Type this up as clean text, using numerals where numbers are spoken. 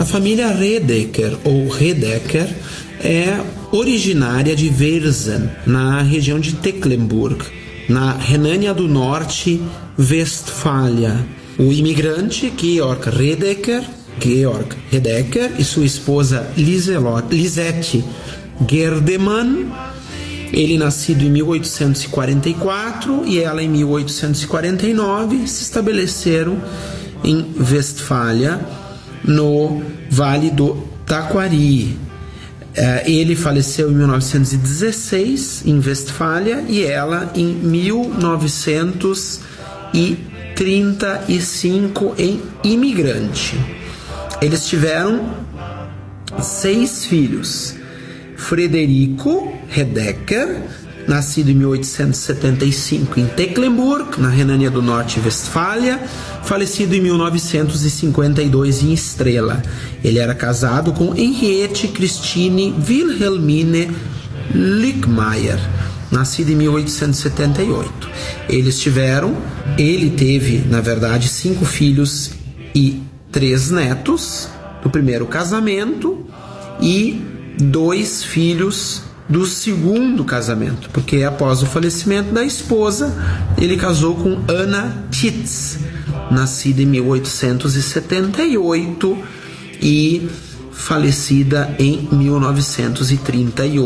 A família Redeker, ou Redeker, é originária de Werzen, na região de Tecklenburg, na Renânia do Norte, Westfália. O imigrante Georg Redeker e sua esposa Lisette Gerdemann, ele nascido em 1844 e ela em 1849, se estabeleceram em Westfália, no Vale do Taquari. Ele faleceu em 1916 em Westfália e ela em 1935 em Imigrante. Eles tiveram 6 filhos. Frederico Redeker, nascido em 1875 em Tecklenburg, na Renânia do Norte, Westfália, falecido em 1952 em Estrela. Ele era casado com Henriette Christine Wilhelmine Lickmeier, nascido em 1878. Ele teve, na verdade, 5 filhos e 3 netos do primeiro casamento e 2 filhos do segundo casamento, porque após o falecimento da esposa, ele casou com Anna Titz, nascida em 1878 e falecida em 1938.